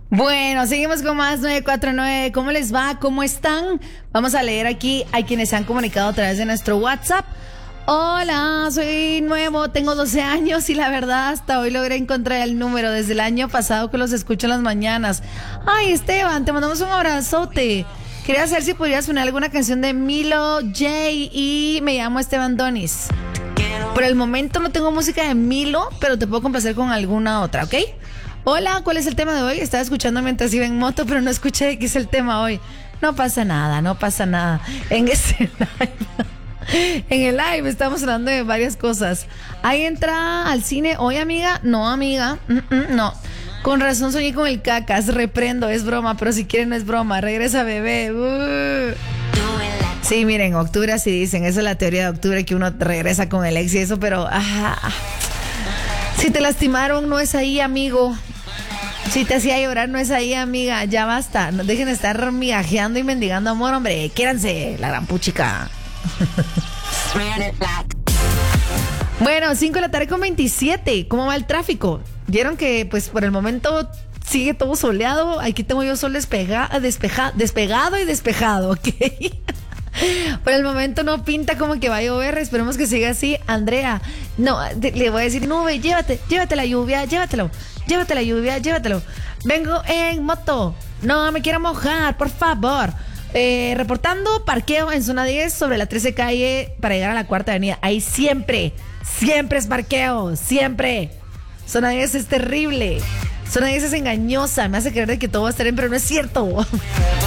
Bueno, seguimos con más 949. ¿Cómo les va? ¿Cómo están? Vamos a leer aquí a quienes se han comunicado a través de nuestro WhatsApp. Hola, soy nuevo, tengo 12 años y la verdad hasta hoy logré encontrar el número desde el año pasado que los escucho en las mañanas. Ay, Esteban, te mandamos un abrazote. Quería saber si podrías poner alguna canción de Milo J y me llamo Esteban Donis. Por el momento no tengo música de Milo, pero te puedo complacer con alguna otra, ¿ok? Hola, ¿cuál es el tema de hoy? Estaba escuchando mientras iba en moto, pero no escuché qué es el tema hoy. No pasa nada, no pasa nada. En el live estamos hablando de varias cosas. ¿Hay entrada al cine hoy, amiga? No, amiga, no. Con razón soñé con el cacas, reprendo, es broma, pero si quieren no es broma. Regresa, bebé. Sí, miren, octubre así dicen, esa es la teoría de octubre, que uno regresa con el ex y eso, pero si te lastimaron no es ahí, amigo. Si te hacía llorar no es ahí, amiga. Ya basta, no dejen de estar migajeando y mendigando amor, hombre. Quiéranse, la gran puchica. Bueno, 5:27. ¿Cómo va el tráfico? Vieron que pues por el momento sigue todo soleado. Aquí tengo yo sol despegado y despejado, ¿ok? Por el momento no pinta como que va a llover. Esperemos que siga así. Andrea, no, le voy a decir, nube, llévate la lluvia, llévatelo. Vengo en moto, no me quiero mojar, por favor. Reportando parqueo en zona 10 sobre la 13 calle para llegar a la 4ª avenida. Ahí siempre es parqueo, siempre. Zona 10 es terrible. Zona 10 es engañosa, me hace creer de que todo va a estar bien, pero no es cierto.